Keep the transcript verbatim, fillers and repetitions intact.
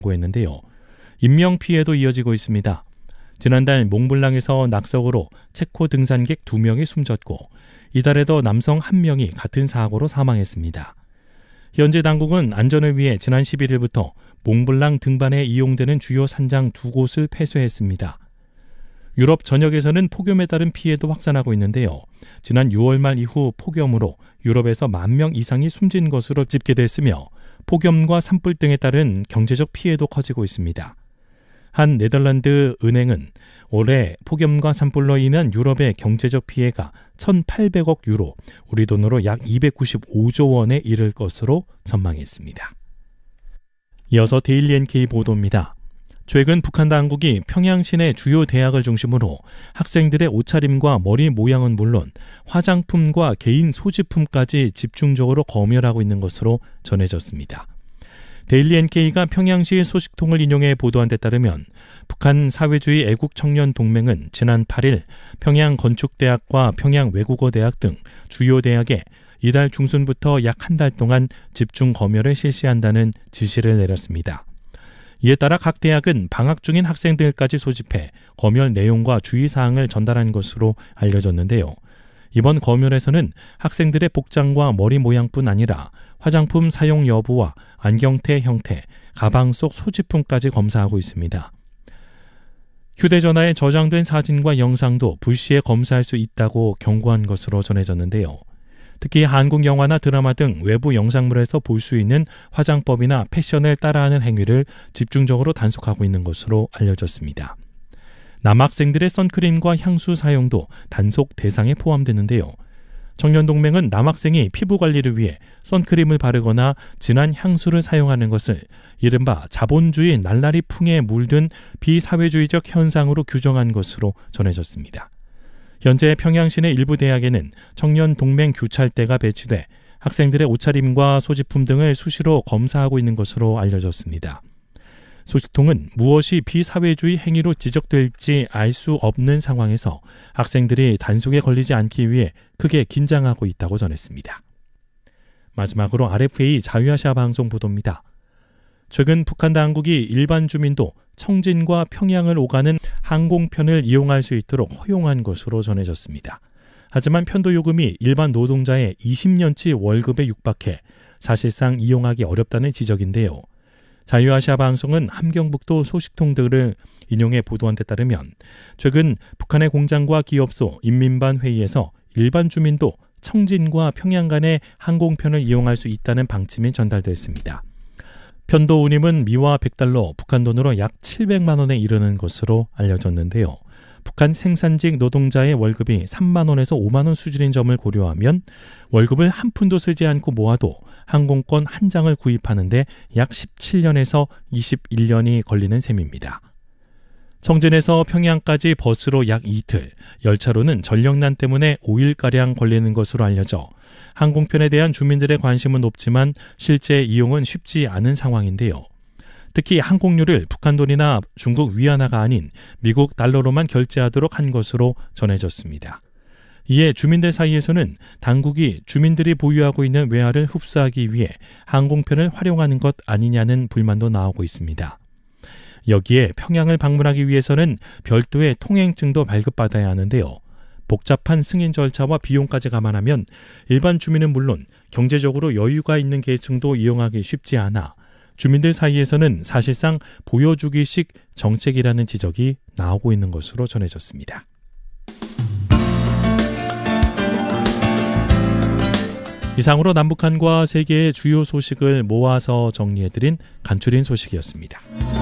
했는데요. 인명피해도 이어지고 있습니다. 지난달 몽블랑에서 낙석으로 체코 등산객 두 명이 숨졌고 이달에도 남성 한 명이 같은 사고로 사망했습니다. 현재 당국은 안전을 위해 지난 십일일부터 몽블랑 등반에 이용되는 주요 산장 두 곳을 폐쇄했습니다. 유럽 전역에서는 폭염에 따른 피해도 확산하고 있는데요. 지난 유월 말 이후 폭염으로 유럽에서 만 명 이상이 숨진 것으로 집계됐으며 폭염과 산불 등에 따른 경제적 피해도 커지고 있습니다. 한 네덜란드 은행은 올해 폭염과 산불로 인한 유럽의 경제적 피해가 천팔백억 유로, 우리 돈으로 약 이백구십오조 원에 이를 것으로 전망했습니다. 이어서 데일리 엔케이 보도입니다. 최근 북한 당국이 평양 시내 주요 대학을 중심으로 학생들의 옷차림과 머리 모양은 물론 화장품과 개인 소지품까지 집중적으로 검열하고 있는 것으로 전해졌습니다. 데일리 엔케이가 평양시 소식통을 인용해 보도한 데 따르면 북한 사회주의 애국청년동맹은 지난 팔일 평양건축대학과 평양외국어대학 등 주요 대학에 이달 중순부터 약 한 달 동안 집중 검열을 실시한다는 지시를 내렸습니다. 이에 따라 각 대학은 방학 중인 학생들까지 소집해 검열 내용과 주의사항을 전달한 것으로 알려졌는데요. 이번 검열에서는 학생들의 복장과 머리 모양뿐 아니라 화장품 사용 여부와 안경테 형태, 가방 속 소지품까지 검사하고 있습니다. 휴대전화에 저장된 사진과 영상도 불시에 검사할 수 있다고 경고한 것으로 전해졌는데요. 특히 한국 영화나 드라마 등 외부 영상물에서 볼 수 있는 화장법이나 패션을 따라하는 행위를 집중적으로 단속하고 있는 것으로 알려졌습니다. 남학생들의 선크림과 향수 사용도 단속 대상에 포함되는데요. 청년동맹은 남학생이 피부 관리를 위해 선크림을 바르거나 진한 향수를 사용하는 것을 이른바 자본주의 날라리 풍에 물든 비사회주의적 현상으로 규정한 것으로 전해졌습니다. 현재 평양시내 일부 대학에는 청년동맹 규찰대가 배치돼 학생들의 옷차림과 소지품 등을 수시로 검사하고 있는 것으로 알려졌습니다. 소식통은 무엇이 비사회주의 행위로 지적될지 알 수 없는 상황에서 학생들이 단속에 걸리지 않기 위해 크게 긴장하고 있다고 전했습니다. 마지막으로 알에프에이 자유아시아 방송 보도입니다. 최근 북한 당국이 일반 주민도 청진과 평양을 오가는 항공편을 이용할 수 있도록 허용한 것으로 전해졌습니다. 하지만 편도 요금이 일반 노동자의 이십 년치 월급에 육박해 사실상 이용하기 어렵다는 지적인데요. 자유아시아 방송은 함경북도 소식통들을 인용해 보도한 데 따르면 최근 북한의 공장과 기업소, 인민반 회의에서 일반 주민도 청진과 평양 간의 항공편을 이용할 수 있다는 방침이 전달됐습니다. 편도 운임은 미화 백 달러, 북한 돈으로 약 칠백만 원에 이르는 것으로 알려졌는데요. 북한 생산직 노동자의 월급이 삼만 원에서 오만 원 수준인 점을 고려하면 월급을 한 푼도 쓰지 않고 모아도 항공권 한 장을 구입하는데 약 십칠 년에서 이십일 년이 걸리는 셈입니다. 청진에서 평양까지 버스로 약 이틀, 열차로는 전력난 때문에 오 일가량 걸리는 것으로 알려져 항공편에 대한 주민들의 관심은 높지만 실제 이용은 쉽지 않은 상황인데요. 특히 항공료를 북한 돈이나 중국 위안화가 아닌 미국 달러로만 결제하도록 한 것으로 전해졌습니다. 이에 주민들 사이에서는 당국이 주민들이 보유하고 있는 외화를 흡수하기 위해 항공편을 활용하는 것 아니냐는 불만도 나오고 있습니다. 여기에 평양을 방문하기 위해서는 별도의 통행증도 발급받아야 하는데요. 복잡한 승인 절차와 비용까지 감안하면 일반 주민은 물론 경제적으로 여유가 있는 계층도 이용하기 쉽지 않아 주민들 사이에서는 사실상 보여주기식 정책이라는 지적이 나오고 있는 것으로 전해졌습니다. 이상으로 남북한과 세계의 주요 소식을 모아서 정리해드린 간추린 소식이었습니다.